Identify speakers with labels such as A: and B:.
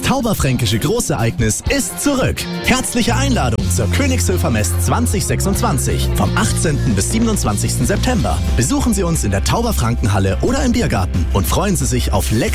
A: Tauberfränkische Großereignis ist zurück. Herzliche Einladung zur Königshöfer Mess 2026 vom 18. bis 27. September. Besuchen Sie uns in der Tauberfrankenhalle oder im Biergarten und freuen Sie sich auf leckere